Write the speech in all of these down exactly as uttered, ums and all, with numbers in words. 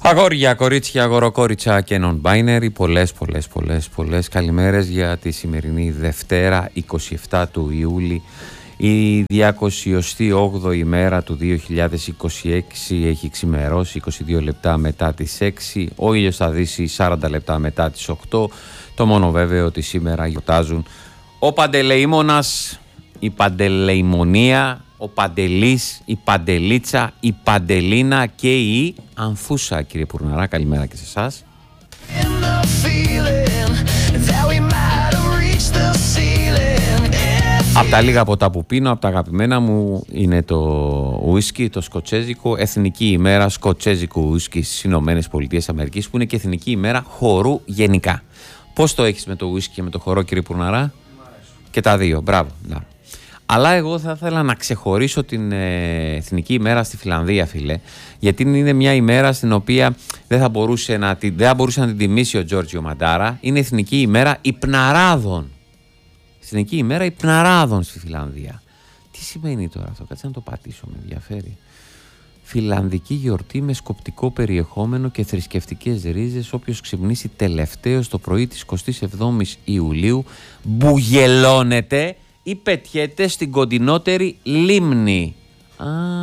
Αγόρια, κορίτσια, αγοροκόριτσα και non-binary, πολλές, πολλές, πολλές, πολλές καλημέρες για τη σημερινή Δευτέρα, είκοσι επτά του Ιούλη. Η διακόσια όγδοη ημέρα του δύο χιλιάδες είκοσι έξι έχει ξημερώσει είκοσι δύο λεπτά μετά τις έξι. Ο ήλιος θα δύσει σαράντα λεπτά μετά τις οκτώ. Το μόνο βέβαιο ότι σήμερα γιορτάζουν ο Παντελεήμονας, η Παντελεημονία, ο Παντελής, η Παντελίτσα, η Παντελίνα και η Ανθούσα. Κύριε Πουρναρά, καλημέρα και σε εσάς. Από τα λίγα ποτά που πίνω, από τα αγαπημένα μου, είναι το ουίσκι, το σκοτσέζικο, εθνική ημέρα σκοτσέζικου ουίσκι στις Ηνωμένες Πολιτείες Αμερικής, που είναι και εθνική ημέρα χορού γενικά. Πώς το έχεις με το ουίσκι και με το χορό, κύριε Πουρναρά? Και τα δύο, μπράβο. Να. Αλλά εγώ θα ήθελα να ξεχωρίσω την ε, εθνική ημέρα στη Φιλανδία, φίλε, γιατί είναι μια ημέρα στην οποία δεν θα μπορούσε να την, δεν θα μπορούσε να την τιμήσει ο Τζόρτζιο Μαντάρα. Είναι εθνική ημέρα υπναράδων. Εθνική ημέρα υπναράδων στη Φιλανδία. Τι σημαίνει τώρα αυτό? Κάτσε να το πατήσω, με ενδιαφέρει. Φιλανδική γιορτή με σκοπτικό περιεχόμενο και θρησκευτικές ρίζες. Όποιος ξυπνήσει τελευταίος το πρωί της εικοστής εβδόμης Ιουλίου μπουγελώνεται ή πετιέται στην κοντινότερη λίμνη. Α,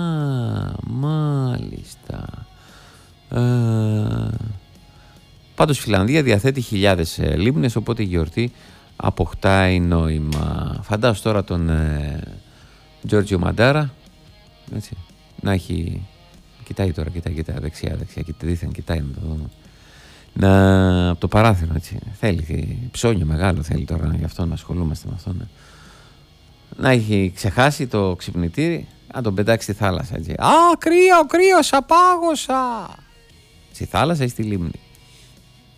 μάλιστα. Ε, πάντως η Φιλανδία διαθέτει χιλιάδες ε, λίμνες, οπότε η γιορτή αποκτάει νόημα. Φαντάσου τώρα τον ε, Τζόρτζιο Μαντάρα, έτσι, να έχει... Κοιτάει τώρα, κοιτάει, κοιτάει, δεξιά, δεξιά, κοιτάει, δίθεν, κοιτάει να το δούμε. Να, από το παράθυρο, έτσι. Θέλει, ψώνιο μεγάλο θέλει τώρα, γι' αυτό να ασχολούμαστε με αυτό. Ναι. Να έχει ξεχάσει το ξυπνητήρι, να τον πετάξει στη θάλασσα, έτσι. Α, κρύο, κρύο, απάγωσα! Στη θάλασσα ή στη λίμνη?